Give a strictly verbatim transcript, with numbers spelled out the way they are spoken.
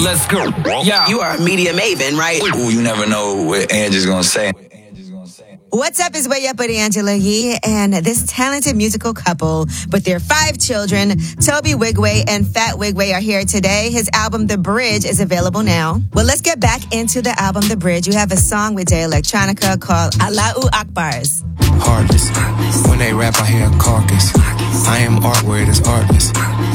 Let's go. Yeah. You are a media maven, right? Ooh, you never know what Angie's gonna say. What's up is Way Up with Angela Yee and this talented musical couple with their five children, Toby Wigway and Fat Wigway, are here today. His album, The Bridge, is available now. Well, let's get back into the album, The Bridge. You have a song with Jay Electronica called Allahu Akbars. Heartless. When they rap, I hear a carcass. I am art where it is artless.